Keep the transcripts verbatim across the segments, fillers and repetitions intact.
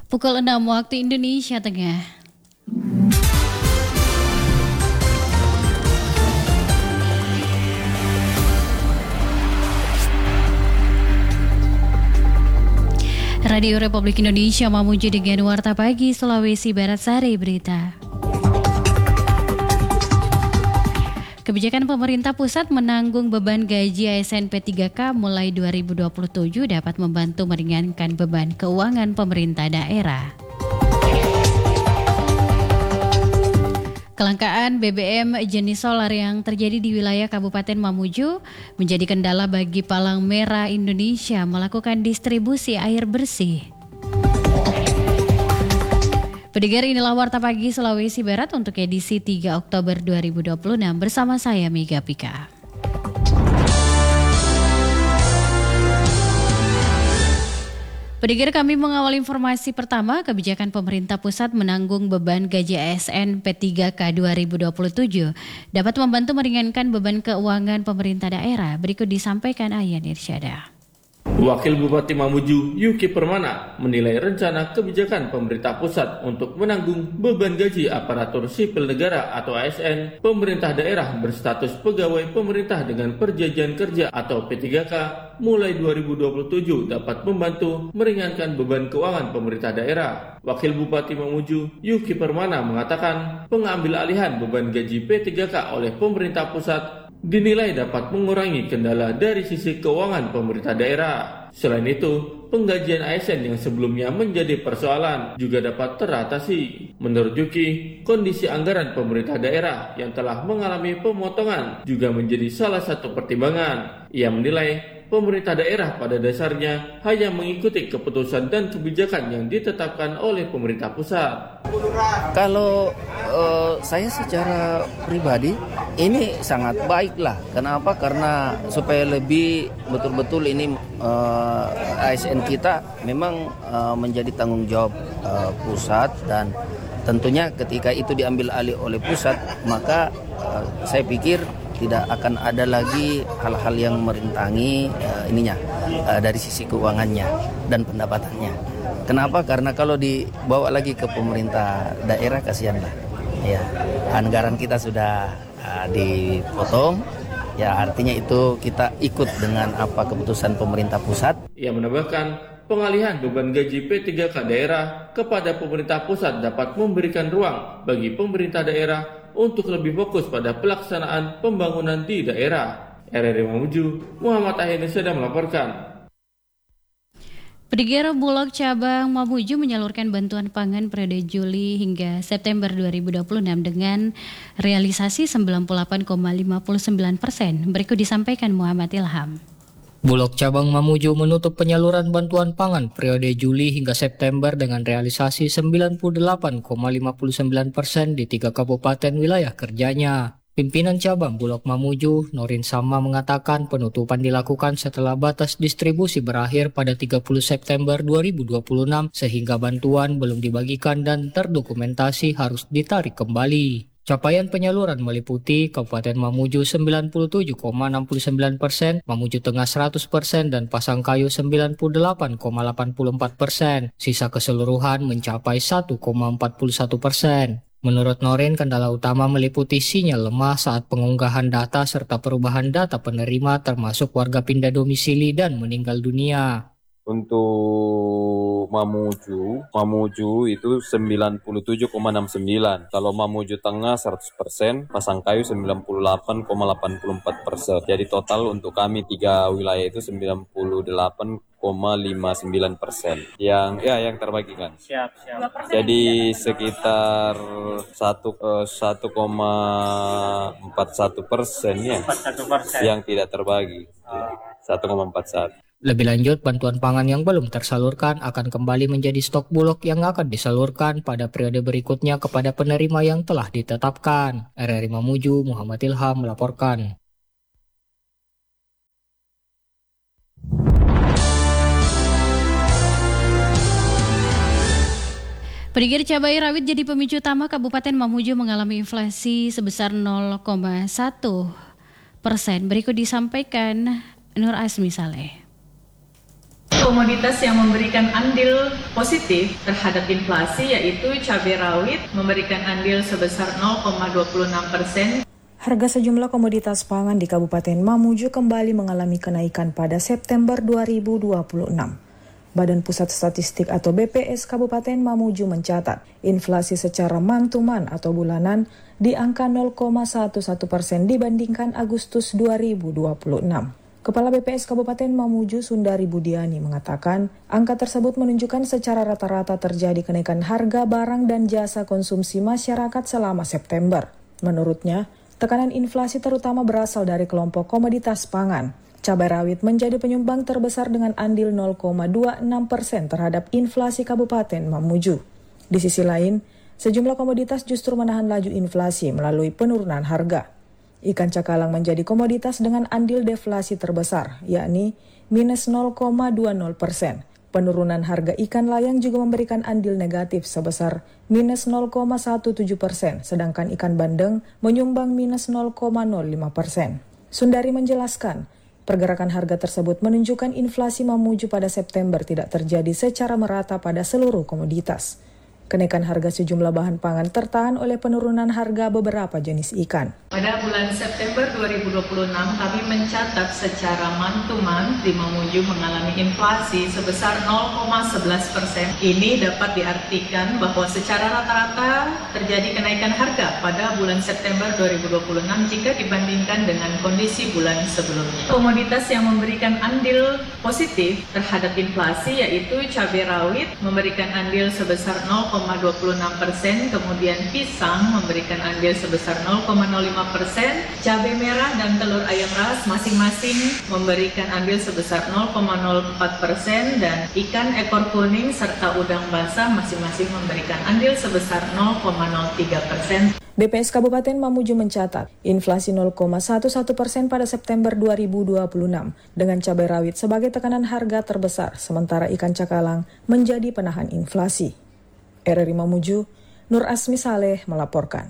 Pukul enam waktu Indonesia Tengah. Radio Republik Indonesia memuji dengan Warta Pagi Sulawesi Barat Sari Berita. Kebijakan pemerintah pusat menanggung beban gaji A S N P tiga K mulai dua ribu dua puluh tujuh dapat membantu meringankan beban keuangan pemerintah daerah. Kelangkaan B B M jenis solar yang terjadi di wilayah Kabupaten Mamuju menjadi kendala bagi Palang Merah Indonesia melakukan distribusi air bersih. Pendengar, inilah Warta Pagi Sulawesi Barat untuk edisi tiga Oktober dua ribu dua puluh enam bersama saya Mega Pika. Pendengar, kami mengawal informasi pertama, kebijakan pemerintah pusat menanggung beban gaji A S N P tiga K dua ribu dua puluh tujuh dapat membantu meringankan beban keuangan pemerintah daerah. Berikut disampaikan Ayan Irsyada. Wakil Bupati Mamuju Yuki Permana menilai rencana kebijakan pemerintah pusat untuk menanggung beban gaji aparatur sipil negara atau A S N pemerintah daerah berstatus pegawai pemerintah dengan perjanjian kerja atau P tiga K mulai dua ribu dua puluh tujuh dapat membantu meringankan beban keuangan pemerintah daerah. Wakil Bupati Mamuju Yuki Permana mengatakan pengambil alihan beban gaji P tiga K oleh pemerintah pusat dinilai dapat mengurangi kendala dari sisi keuangan pemerintah daerah. Selain itu, penggajian A S N yang sebelumnya menjadi persoalan juga dapat teratasi. Menurut Yuki, kondisi anggaran pemerintah daerah yang telah mengalami pemotongan juga menjadi salah satu pertimbangan. Ia menilai pemerintah daerah pada dasarnya hanya mengikuti keputusan dan kebijakan yang ditetapkan oleh pemerintah pusat. Kalau uh, saya secara pribadi ini sangat baik lah. Kenapa? Karena supaya lebih betul-betul ini uh, A S N kita memang uh, menjadi tanggung jawab uh, pusat, dan tentunya ketika itu diambil alih oleh pusat, maka uh, saya pikir tidak akan ada lagi hal-hal yang merintangi uh, ininya uh, dari sisi keuangannya dan pendapatannya. Kenapa? Karena kalau dibawa lagi ke pemerintah daerah, kasihanlah. Ya, anggaran kita sudah uh, dipotong. Ya, artinya itu kita ikut dengan apa keputusan pemerintah pusat. Ia menambahkan pengalihan beban gaji P tiga K daerah kepada pemerintah pusat dapat memberikan ruang bagi pemerintah daerah untuk lebih fokus pada pelaksanaan pembangunan di daerah. R R I Mamuju, Muhammad Ahyani sedang melaporkan. Pendengar, Bulog Cabang Mamuju menyalurkan bantuan pangan periode Juli hingga September dua ribu dua puluh enam dengan realisasi sembilan puluh delapan koma lima sembilan persen. Berikut disampaikan Muhammad Ilham. Bulog Cabang Mamuju menutup penyaluran bantuan pangan periode Juli hingga September dengan realisasi sembilan puluh delapan koma lima sembilan persen di tiga kabupaten wilayah kerjanya. Pimpinan cabang Bulog Mamuju, Norin Sama, mengatakan penutupan dilakukan setelah batas distribusi berakhir pada tiga puluh September dua ribu dua puluh enam sehingga bantuan belum dibagikan dan terdokumentasi harus ditarik kembali. Capaian penyaluran meliputi Kabupaten Mamuju sembilan puluh tujuh koma enam sembilan persen, Mamuju Tengah seratus persen, dan Pasangkayu sembilan puluh delapan koma delapan empat persen. Sisa keseluruhan mencapai satu koma empat satu persen. Menurut Norin, kendala utama meliputi sinyal lemah saat pengunggahan data serta perubahan data penerima termasuk warga pindah domisili dan meninggal dunia. Untuk Mamuju, Mamuju itu sembilan puluh tujuh koma enam sembilan. Kalau Mamuju Tengah seratus persen, Pasangkayu sembilan puluh delapan koma delapan empat persen. Jadi total untuk kami tiga wilayah itu sembilan puluh delapan koma lima sembilan persen. Yang ya yang terbagi kan. Siap, siap. Jadi sekitar satu koma empat satu persen ya. Yang tidak terbagi. satu koma empat satu. Lebih lanjut, bantuan pangan yang belum tersalurkan akan kembali menjadi stok Bulog yang akan disalurkan pada periode berikutnya kepada penerima yang telah ditetapkan. R R I Mamuju, Muhammad Ilham melaporkan. Pendengar, cabai rawit jadi pemicu utama Kabupaten Mamuju mengalami inflasi sebesar nol koma satu persen. Berikut disampaikan Nur Asmi Saleh. Komoditas yang memberikan andil positif terhadap inflasi yaitu cabai rawit memberikan andil sebesar nol koma dua puluh enam persen. Harga sejumlah komoditas pangan di Kabupaten Mamuju kembali mengalami kenaikan pada September dua ribu dua puluh enam. Badan Pusat Statistik atau B P S Kabupaten Mamuju mencatat inflasi secara month-to-month atau bulanan di angka nol koma satu satu persen dibandingkan Agustus dua ribu dua puluh enam. Kepala B P S Kabupaten Mamuju Sundari Budiani mengatakan angka tersebut menunjukkan secara rata-rata terjadi kenaikan harga barang dan jasa konsumsi masyarakat selama September. Menurutnya, tekanan inflasi terutama berasal dari kelompok komoditas pangan. Cabai rawit menjadi penyumbang terbesar dengan andil nol koma dua enam persen terhadap inflasi Kabupaten Mamuju. Di sisi lain, sejumlah komoditas justru menahan laju inflasi melalui penurunan harga. Ikan cakalang menjadi komoditas dengan andil deflasi terbesar, yakni minus nol koma dua nol persen. Penurunan harga ikan layang juga memberikan andil negatif sebesar minus nol koma satu tujuh persen, sedangkan ikan bandeng menyumbang minus nol koma nol lima persen. Sundari menjelaskan, pergerakan harga tersebut menunjukkan inflasi Mamuju pada September tidak terjadi secara merata pada seluruh komoditas. Kenaikan harga sejumlah bahan pangan tertahan oleh penurunan harga beberapa jenis ikan. Pada bulan September dua ribu dua puluh enam, kami mencatat secara month-to-month di Mamuju mengalami inflasi sebesar nol koma sebelas persen. Ini dapat diartikan bahwa secara rata-rata terjadi kenaikan harga pada bulan September dua ribu dua puluh enam jika dibandingkan dengan kondisi bulan sebelumnya. Komoditas yang memberikan andil positif terhadap inflasi yaitu cabai rawit memberikan andil sebesar nol koma dua puluh enam persen, kemudian pisang memberikan andil sebesar nol koma nol lima persen, cabai merah dan telur ayam ras masing-masing memberikan andil sebesar nol koma nol empat persen, dan ikan ekor kuning serta udang basah masing-masing memberikan andil sebesar nol koma nol tiga persen. B P S Kabupaten Mamuju mencatat inflasi nol koma satu satu persen pada September dua ribu dua puluh enam dengan cabai rawit sebagai tekanan harga terbesar, sementara ikan cakalang menjadi penahan inflasi. R R I Mamuju, Nur Asmi Saleh melaporkan.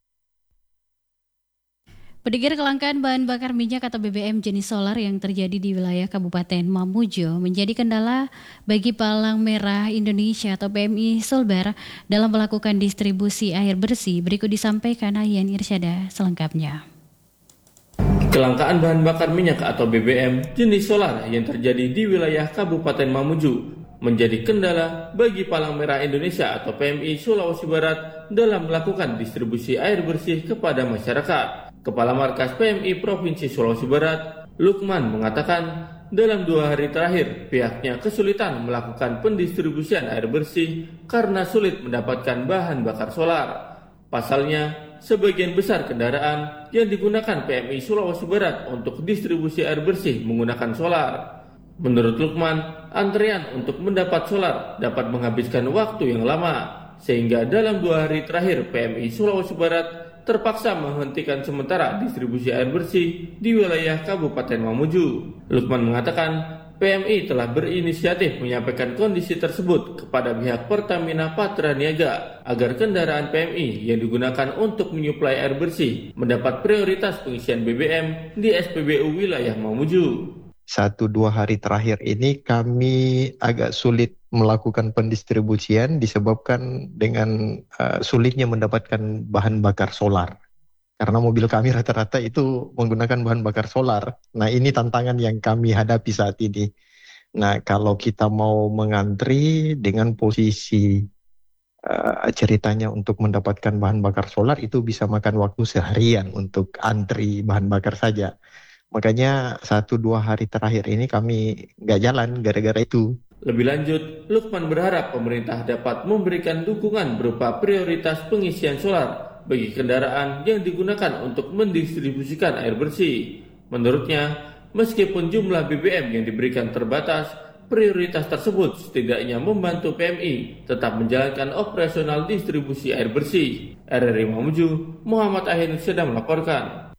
Pedegir kelangkaan bahan bakar minyak atau B B M jenis solar yang terjadi di wilayah Kabupaten Mamuju menjadi kendala bagi Palang Merah Indonesia atau P M I Sulbar dalam melakukan distribusi air bersih. Berikut disampaikan Ayan Irsyada selengkapnya. Kelangkaan bahan bakar minyak atau B B M jenis solar yang terjadi di wilayah Kabupaten Mamuju menjadi kendala bagi Palang Merah Indonesia atau P M I Sulawesi Barat dalam melakukan distribusi air bersih kepada masyarakat. Kepala Markas P M I Provinsi Sulawesi Barat, Lukman, mengatakan dalam dua hari terakhir pihaknya kesulitan melakukan pendistribusian air bersih karena sulit mendapatkan bahan bakar solar. Pasalnya, sebagian besar kendaraan yang digunakan P M I Sulawesi Barat untuk distribusi air bersih menggunakan solar. Menurut Lukman, antrean untuk mendapat solar dapat menghabiskan waktu yang lama, sehingga dalam dua hari terakhir P M I Sulawesi Barat terpaksa menghentikan sementara distribusi air bersih di wilayah Kabupaten Mamuju. Lukman mengatakan P M I telah berinisiatif menyampaikan kondisi tersebut kepada pihak Pertamina Patraniaga agar kendaraan P M I yang digunakan untuk menyuplai air bersih mendapat prioritas pengisian B B M di S P B U wilayah Mamuju. Satu dua hari terakhir ini kami agak sulit melakukan pendistribusian disebabkan dengan uh, sulitnya mendapatkan bahan bakar solar. Karena mobil kami rata-rata itu menggunakan bahan bakar solar. Nah, ini tantangan yang kami hadapi saat ini. Nah, kalau kita mau mengantri dengan posisi uh, ceritanya untuk mendapatkan bahan bakar solar itu bisa makan waktu seharian untuk antri bahan bakar saja. Makanya satu dua hari terakhir ini kami nggak jalan gara-gara itu. Lebih lanjut, Lukman berharap pemerintah dapat memberikan dukungan berupa prioritas pengisian solar bagi kendaraan yang digunakan untuk mendistribusikan air bersih. Menurutnya, meskipun jumlah B B M yang diberikan terbatas, prioritas tersebut setidaknya membantu P M I tetap menjalankan operasional distribusi air bersih. R R I Mamuju, Muhammad Ahin sedang melaporkan.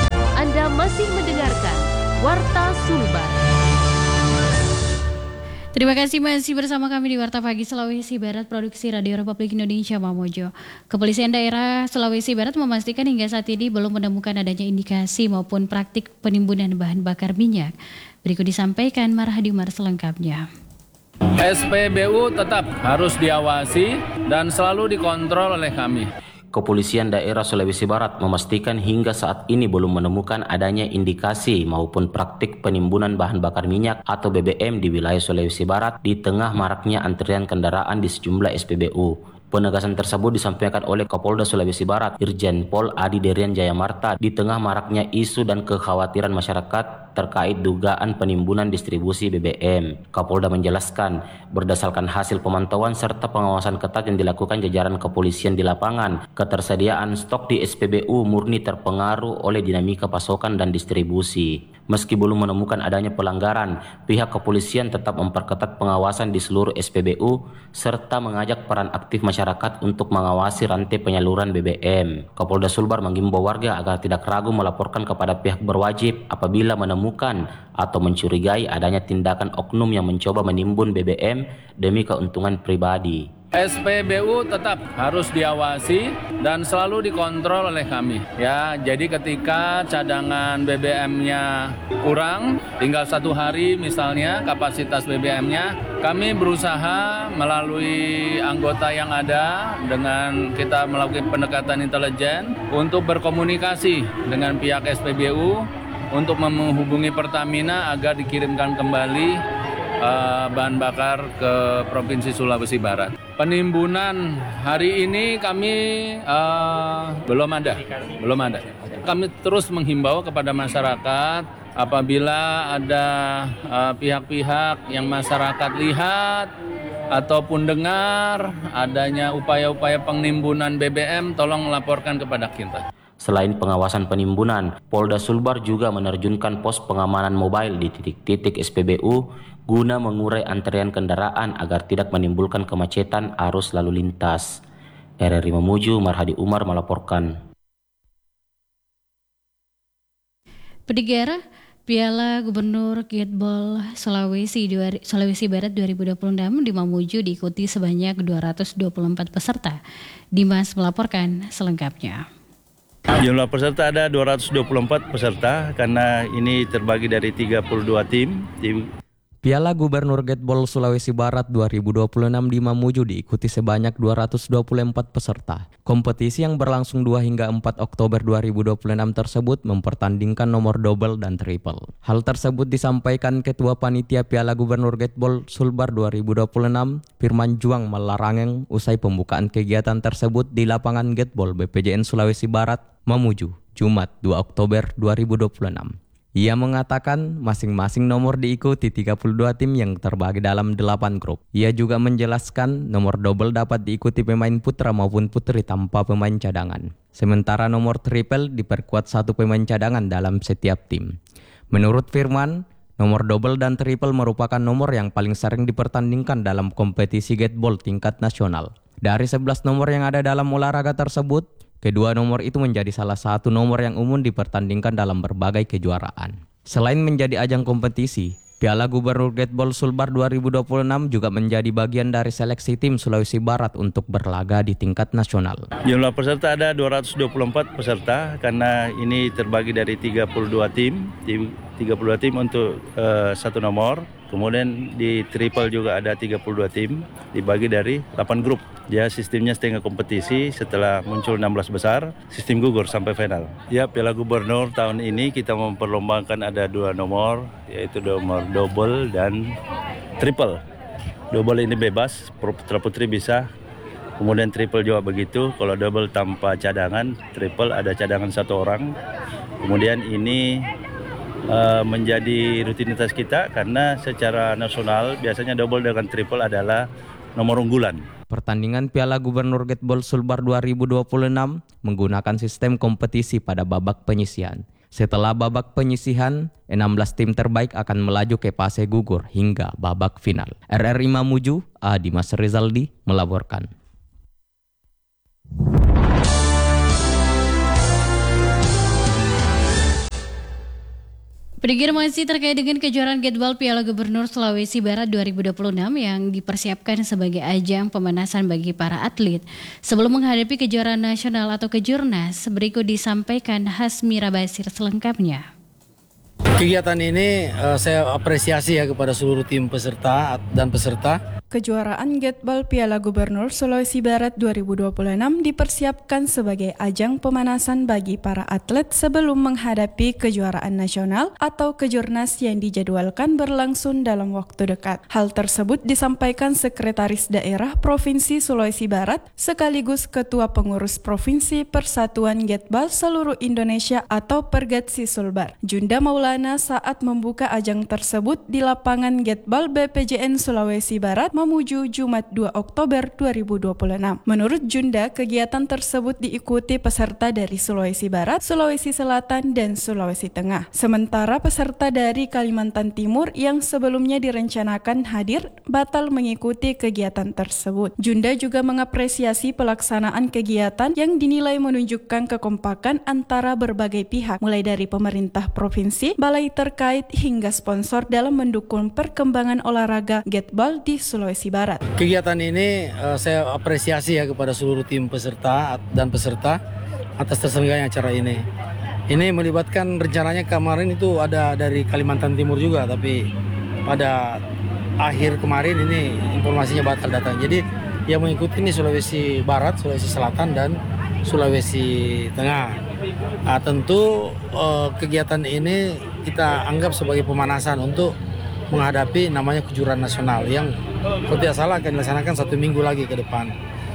Anda masih mendengarkan Warta Sulbar. Terima kasih masih bersama kami di Warta Pagi Sulawesi Barat, Produksi Radio Republik Indonesia Mamuju. Kepolisian daerah Sulawesi Barat memastikan hingga saat ini belum menemukan adanya indikasi maupun praktik penimbunan bahan bakar minyak. Berikut disampaikan Marhadi Umar selengkapnya. S P B U tetap harus diawasi dan selalu dikontrol oleh kami. Kepolisian daerah Sulawesi Barat memastikan hingga saat ini belum menemukan adanya indikasi maupun praktik penimbunan bahan bakar minyak atau B B M di wilayah Sulawesi Barat di tengah maraknya antrian kendaraan di sejumlah S P B U. Penegasan tersebut disampaikan oleh Kapolda Sulawesi Barat, Irjen Pol Adi Derian Jayamarta, di tengah maraknya isu dan kekhawatiran masyarakat terkait dugaan penimbunan distribusi B B M. Kapolda menjelaskan, berdasarkan hasil pemantauan serta pengawasan ketat yang dilakukan jajaran kepolisian di lapangan, ketersediaan stok di S P B U murni terpengaruh oleh dinamika pasokan dan distribusi. Meski belum menemukan adanya pelanggaran, pihak kepolisian tetap memperketat pengawasan di seluruh S P B U serta mengajak peran aktif masyarakat untuk mengawasi rantai penyaluran B B M. Kapolda Sulbar menghimbau warga agar tidak ragu melaporkan kepada pihak berwajib apabila menemukan atau mencurigai adanya tindakan oknum yang mencoba menimbun B B M demi keuntungan pribadi. S P B U tetap harus diawasi dan selalu dikontrol oleh kami. Ya, jadi ketika cadangan B B M-nya kurang, tinggal satu hari misalnya kapasitas B B M-nya, kami berusaha melalui anggota yang ada dengan kita melakukan pendekatan intelijen untuk berkomunikasi dengan pihak S P B U untuk menghubungi Pertamina agar dikirimkan kembali Uh, bahan bakar ke Provinsi Sulawesi Barat. Penimbunan hari ini kami uh, belum ada, belum ada. Kami terus menghimbau kepada masyarakat apabila ada uh, pihak-pihak yang masyarakat lihat ataupun dengar adanya upaya-upaya penimbunan B B M, tolong laporkan kepada kita. Selain pengawasan penimbunan, Polda Sulbar juga menerjunkan pos pengamanan mobile di titik-titik S P B U guna mengurai antrean kendaraan agar tidak menimbulkan kemacetan arus lalu lintas. R R I Mamuju, Marhadi Umar melaporkan. Pendengar, Piala Gubernur Gatebol Sulawesi, Sulawesi Barat dua ribu dua puluh enam di Mamuju diikuti sebanyak dua ratus dua puluh empat peserta. Dimas melaporkan selengkapnya. Jumlah peserta ada dua ratus dua puluh empat peserta karena ini terbagi dari tiga puluh dua tim. Piala Gubernur Gatebol Sulawesi Barat dua ribu dua puluh enam di Mamuju diikuti sebanyak dua ratus dua puluh empat peserta. Kompetisi yang berlangsung dua hingga empat Oktober dua ribu dua puluh enam tersebut mempertandingkan nomor double dan triple. Hal tersebut disampaikan Ketua Panitia Piala Gubernur Gatebol Sulbar dua ribu dua puluh enam, Firman Juang Melarangeng, usai pembukaan kegiatan tersebut di lapangan Gatebol B P J N Sulawesi Barat, Mamuju, Jumat dua Oktober dua ribu dua puluh enam. Ia mengatakan masing-masing nomor diikuti tiga puluh dua tim yang terbagi dalam delapan grup. Ia juga menjelaskan nomor double dapat diikuti pemain putra maupun putri tanpa pemain cadangan. Sementara nomor triple diperkuat satu pemain cadangan dalam setiap tim. Menurut Firman, nomor double dan triple merupakan nomor yang paling sering dipertandingkan dalam kompetisi gateball tingkat nasional. Dari sebelas nomor yang ada dalam olahraga tersebut, kedua nomor itu menjadi salah satu nomor yang umum dipertandingkan dalam berbagai kejuaraan. Selain menjadi ajang kompetisi, Piala Gubernur Gatebol Sulbar dua ribu dua puluh enam juga menjadi bagian dari seleksi tim Sulawesi Barat untuk berlaga di tingkat nasional. Jumlah peserta ada dua ratus dua puluh empat peserta karena ini terbagi dari tiga puluh dua tim, tiga puluh dua tim untuk uh, satu nomor. Kemudian di triple juga ada tiga puluh dua tim, dibagi dari delapan grup. Ya, sistemnya setengah kompetisi, setelah muncul enam belas besar, sistem gugur sampai final. Ya, Piala Gubernur tahun ini kita memperlombakan ada dua nomor, yaitu nomor double dan triple. Double ini bebas, putra putri bisa. Kemudian triple juga begitu, kalau double tanpa cadangan, triple ada cadangan satu orang. Kemudian ini Uh, menjadi rutinitas kita karena secara nasional biasanya double dengan triple adalah nomor unggulan. Pertandingan Piala Gubernur Gatebol Sulbar dua ribu dua puluh enam menggunakan sistem kompetisi pada babak penyisihan. Setelah babak penyisihan, enam belas tim terbaik akan melaju ke fase gugur hingga babak final. R R I Mamuju, A. Dimas Rizaldi melaporkan. Pendengar, masih terkait dengan kejuaraan Gateball Piala Gubernur Sulawesi Barat dua ribu dua puluh enam yang dipersiapkan sebagai ajang pemanasan bagi para atlet sebelum menghadapi kejuaraan nasional atau Kejurnas, berikut disampaikan Hasmira Basir selengkapnya. Kegiatan ini uh, saya apresiasi ya kepada seluruh tim peserta dan peserta. Kejuaraan Gateball Piala Gubernur Sulawesi Barat dua ribu dua puluh enam dipersiapkan sebagai ajang pemanasan bagi para atlet sebelum menghadapi kejuaraan nasional atau Kejurnas yang dijadwalkan berlangsung dalam waktu dekat. Hal tersebut disampaikan Sekretaris Daerah Provinsi Sulawesi Barat sekaligus Ketua Pengurus Provinsi Persatuan Gateball Seluruh Indonesia atau Pergatsi Sulbar, Junda Maulana, saat membuka ajang tersebut di lapangan Gateball B P J N Sulawesi Barat Mamuju Jumat dua Oktober dua ribu dua puluh enam. Menurut Junda, kegiatan tersebut diikuti peserta dari Sulawesi Barat, Sulawesi Selatan, dan Sulawesi Tengah. Sementara peserta dari Kalimantan Timur yang sebelumnya direncanakan hadir batal mengikuti kegiatan tersebut. Junda juga mengapresiasi pelaksanaan kegiatan yang dinilai menunjukkan kekompakan antara berbagai pihak, mulai dari pemerintah provinsi, balai terkait, hingga sponsor dalam mendukung perkembangan olahraga Gateball di Sulawesi Barat. Kegiatan ini uh, saya apresiasi ya kepada seluruh tim peserta dan peserta atas terselenggaranya acara ini. Ini melibatkan rencananya kemarin itu ada dari Kalimantan Timur juga, tapi pada akhir kemarin ini informasinya batal datang. Jadi yang mengikuti ini Sulawesi Barat, Sulawesi Selatan, dan Sulawesi Tengah. Nah, tentu uh, kegiatan ini kita anggap sebagai pemanasan untuk menghadapi namanya kejuaraan nasional yang kalau tidak salah akan dilaksanakan satu minggu lagi ke depan.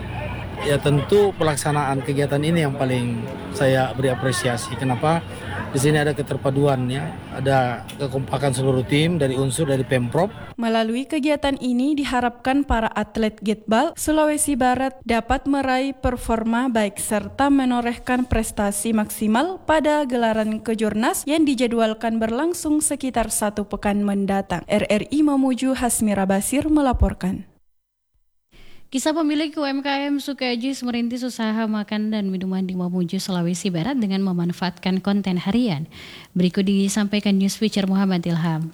Ya tentu pelaksanaan kegiatan ini yang paling saya beri apresiasi. Kenapa? Di sini ada keterpaduan ya, ada kekompakan seluruh tim dari unsur dari Pemprov. Melalui kegiatan ini diharapkan para atlet Gateball Sulawesi Barat dapat meraih performa baik serta menorehkan prestasi maksimal pada gelaran Kejurnas yang dijadwalkan berlangsung sekitar satu pekan mendatang. R R I Mamuju, Hasmira Basir melaporkan. Kisah pemilik U M K M Sukajis merintis usaha makan dan minuman di Mamuju, Sulawesi Barat dengan memanfaatkan konten harian. Berikut disampaikan News Feature Muhammad Ilham.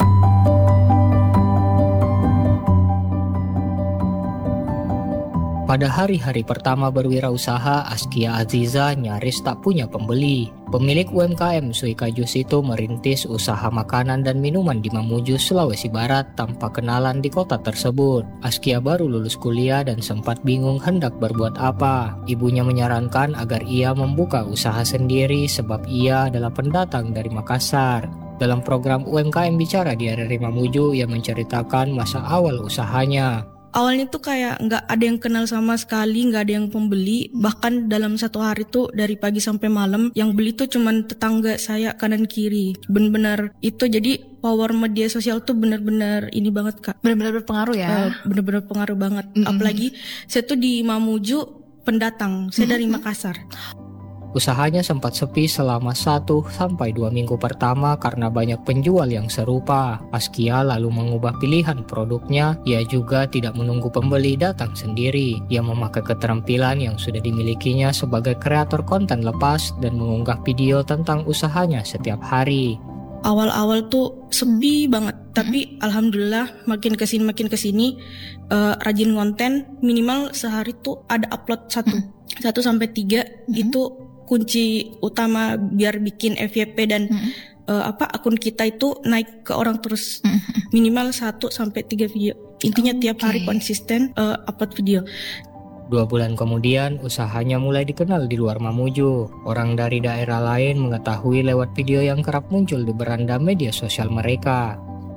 Pada hari-hari pertama berwirausaha, Askia Aziza nyaris tak punya pembeli. Pemilik U M K M Suika Jus itu merintis usaha makanan dan minuman di Mamuju, Sulawesi Barat tanpa kenalan di kota tersebut. Askia baru lulus kuliah dan sempat bingung hendak berbuat apa. Ibunya menyarankan agar ia membuka usaha sendiri sebab ia adalah pendatang dari Makassar. Dalam program U M K M Bicara di R R I Mamuju, ia menceritakan masa awal usahanya. Awalnya tuh kayak nggak ada yang kenal sama sekali, nggak ada yang pembeli. Bahkan dalam satu hari tuh dari pagi sampai malam yang beli tuh cuman tetangga saya kanan kiri. Benar-benar itu, jadi power media sosial tuh benar-benar ini banget Kak. Benar-benar berpengaruh ya? Uh, benar-benar pengaruh banget. Mm-hmm. Apalagi saya tuh di Mamuju pendatang, saya mm-hmm. dari Makassar. Usahanya sempat sepi selama satu sampai dua minggu pertama karena banyak penjual yang serupa. Askia lalu mengubah pilihan produknya. Ia juga tidak menunggu pembeli datang sendiri. Ia memakai keterampilan yang sudah dimilikinya sebagai kreator konten lepas dan mengunggah video tentang usahanya setiap hari. Awal-awal tuh sepi banget, tapi alhamdulillah makin kesini makin kesini uh, rajin konten. Minimal sehari tuh ada upload satu, mm. satu sampai tiga mm-hmm. itu kunci utama biar bikin F Y P dan mm-hmm. uh, apa akun kita itu naik ke orang terus. Mm-hmm. Minimal satu sampai tiga video. Intinya oh, tiap okay. hari konsisten uh, upload video. Dua bulan kemudian, usahanya mulai dikenal di luar Mamuju. Orang dari daerah lain mengetahui lewat video yang kerap muncul di beranda media sosial mereka.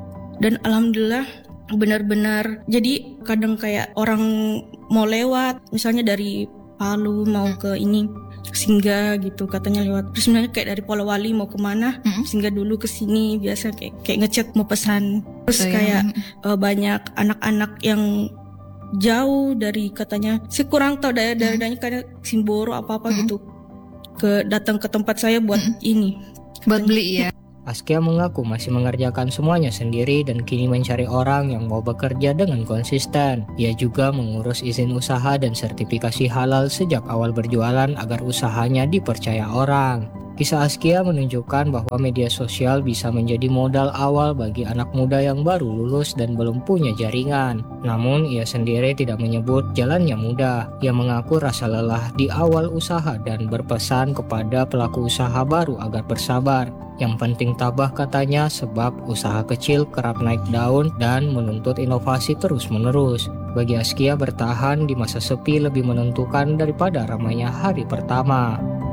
Dan alhamdulillah benar-benar, jadi kadang kayak orang mau lewat, misalnya dari Palu mau ke ini, singgah gitu katanya lewat. Terus sebenarnya kayak dari Polowali mau kemana, mm-hmm. singgah dulu ke sini, biasa kayak, kayak ngechat mau pesan. Terus oh, kayak ya. uh, banyak anak-anak yang jauh dari katanya, saya kurang tahu daerah-daerahnya kayak Simboro apa-apa mm-hmm. gitu, ke datang ke tempat saya buat mm-hmm. ini, buat beli ya. Askia mengaku masih mengerjakan semuanya sendiri dan kini mencari orang yang mau bekerja dengan konsisten. Ia juga mengurus izin usaha dan sertifikasi halal sejak awal berjualan agar usahanya dipercaya orang. Kisah Askia menunjukkan bahwa media sosial bisa menjadi modal awal bagi anak muda yang baru lulus dan belum punya jaringan. Namun ia sendiri tidak menyebut jalannya mudah. Ia mengaku rasa lelah di awal usaha dan berpesan kepada pelaku usaha baru agar bersabar. Yang penting tabah katanya, sebab usaha kecil kerap naik daun dan menuntut inovasi terus-menerus. Bagi Askia, bertahan di masa sepi lebih menentukan daripada ramainya hari pertama.